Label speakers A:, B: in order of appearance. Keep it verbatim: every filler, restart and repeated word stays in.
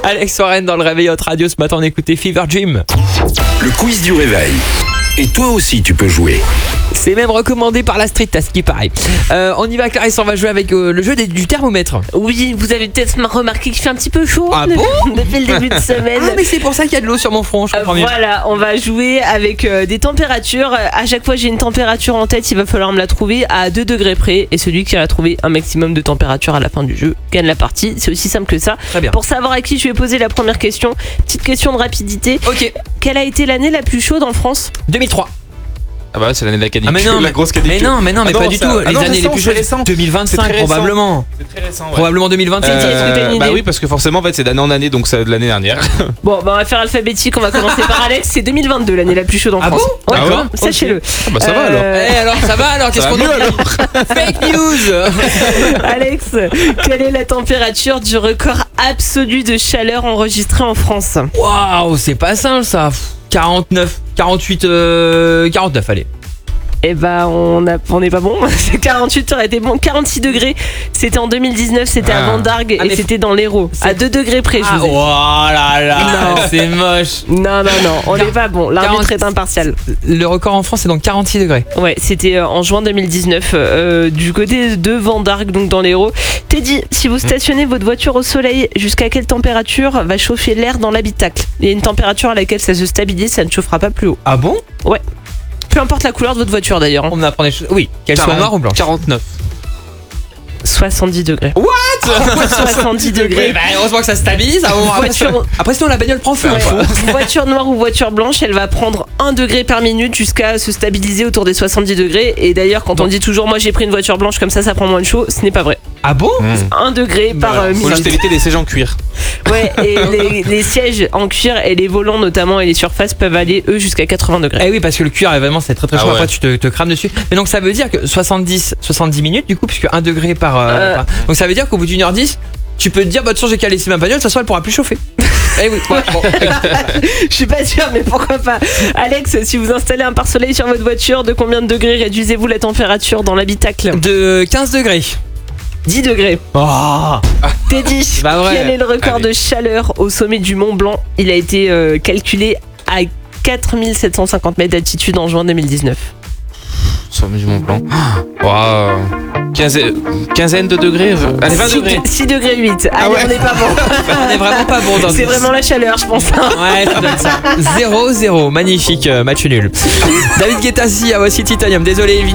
A: Alex Warren dans le réveil Hot Radio. Ce matin, on écoutait Fever Dream.
B: Le quiz du réveil. Et toi aussi, tu peux jouer.
A: C'est même recommandé par la Street Task, qui paraît. Euh, on y va, Clarisse, on va jouer avec euh, le jeu des, du thermomètre.
C: Oui, vous avez peut-être remarqué qu'il fait un petit peu chaud
A: Ah
C: depuis,
A: bon
C: depuis le début de semaine.
A: Ah, mais c'est pour ça qu'il y a de l'eau sur mon front, je
C: Euh,
A: comprends mieux.
C: voilà, on va jouer avec euh, des températures. À chaque fois, j'ai une température en tête, il va falloir me la trouver à deux degrés près. Et celui qui va trouver un maximum de température à la fin du jeu gagne la partie. C'est aussi simple que ça.
A: Très bien.
C: Pour savoir à qui je vais poser la première question, petite question de rapidité.
A: Ok,
C: Quelle a été l'année la plus chaude en France ?
A: deux mille trois.
D: Ah bah c'est l'année de la canicule,
A: Ah mais non,
D: la
A: mais,
D: grosse canicule.
A: mais non, mais non, mais
D: Ah
A: pas
D: non,
A: du
D: ça-
A: tout.
D: ah
A: Les
D: non,
A: années les
D: récent,
A: plus
D: c'est
A: chaudes,
D: récent. C'est
A: deux mille vingt-cinq
D: très récent.
A: probablement.
D: C'est très récent, ouais.
A: Probablement deux mille vingt-cinq.
C: Teddy, est-ce que t'as une
D: bah
C: idée
D: oui, parce que forcément en fait c'est d'année en année, donc c'est de l'année dernière.
C: Bon, bah on va faire alphabétique, on va commencer par Alex. C'est deux mille vingt-deux l'année la plus chaude en
A: Ah
C: France.
A: bon
C: Ouais,
D: D'accord.
C: sachez-le.
D: Ah bah ça va alors.
C: Euh,
A: Eh alors, ça va alors? Qu'est-ce
D: Ça
A: qu'on
D: va mieux,
A: a Fake news.
C: Alex, quelle est la température du record absolu de chaleur enregistré en France ?
A: Waouh, c'est pas simple ça. quarante-neuf, quarante-huit, euh, quarante-neuf, allez.
C: Eh ben, on a, on n'est pas bon. C'est quarante-huit, ça aurait été bon. quarante-six degrés. C'était en deux mille dix-neuf, c'était à
D: Ah.
C: Vendargue
A: Ah,
C: et
A: mais
C: c'était dans l'Hérault.
A: c'est-
C: À deux degrés près, je
A: Ah,
C: vous ai dit.
A: oh là là,
C: Non.
A: c'est moche.
C: Non, non, non, on n'est pas bon. L'arbitre
A: quarante
C: est impartial.
A: Le record en France, c'est donc quarante-six degrés.
C: Ouais, c'était euh, en juin deux mille dix-neuf, euh, du côté de Vendargue, donc dans l'Hérault. Teddy, si vous stationnez votre voiture au soleil, jusqu'à quelle température va chauffer l'air dans l'habitacle ? Il y a une température à laquelle ça se stabilise, ça ne chauffera pas plus haut.
A: Ah bon?
C: Peu importe la couleur de votre voiture d'ailleurs. hein.
A: On apprend des choses. Oui, qu'elle soit noire ou blanche.
D: quarante-neuf.
C: soixante-dix degrés.
A: What?
C: soixante-dix
A: Eh
C: degrés.
A: ben, heureusement que ça stabilise. Avant, après,
C: Voiture-
A: après, sinon, la bagnole prend feu.
C: Ouais.
A: quoi.
C: Voiture noire ou voiture blanche, elle va prendre un degré par minute jusqu'à se stabiliser autour des soixante-dix degrés. Et d'ailleurs, quand on dit toujours moi j'ai pris une voiture blanche comme ça, ça prend moins de chaud, ce n'est pas vrai.
A: Ah bon?
C: un degré par euh,
D: Faut
C: minute.
D: juste éviter les sièges en cuir.
C: Ouais, et les, les sièges en cuir et les volants notamment et les surfaces peuvent aller eux jusqu'à quatre-vingts degrés.
A: Eh oui, parce que le cuir, vraiment, c'est très très
D: Ah
A: chaud.
D: ouais.
A: Après, tu te, te crames dessus. Mais donc, ça veut dire que soixante-dix, soixante-dix minutes, du coup, puisque un degré par. euh,
C: Euh.
A: par- Donc, ça veut dire qu'au bout d'une heure dix, tu peux te dire, bah, de toute façon, j'ai qu'à laisser ma bagnole, de toute façon, elle pourra plus chauffer. Eh oui, ouais, bon.
C: Je suis pas sûre, mais pourquoi pas. Alex, si vous installez un pare-soleil sur votre voiture, de combien de degrés réduisez-vous la température dans l'habitacle ?
A: De quinze degrés.
C: dix degrés.
A: Oh.
C: Teddy,
A: Pas vrai.
C: quel est le record
D: Allez.
C: de chaleur au sommet du Mont Blanc ? Il a été euh, calculé à quatre mille sept cent cinquante mètres d'altitude en juin deux mille dix-neuf.
D: Sommet du Mont Blanc. Waouh. Quinzaine, quinzaine de degrés. euh, Allez, vingt degrés.
C: six degrés huit. Allez,
D: ouais.
C: on n'est pas bon.
A: On est vraiment pas bon dans
C: C'est vraiment la chaleur, je pense. hein.
A: Ouais, ça doit être ça. zéro zéro. Magnifique, euh, match nul. David Guetta, si, à voici Titanium. Désolé,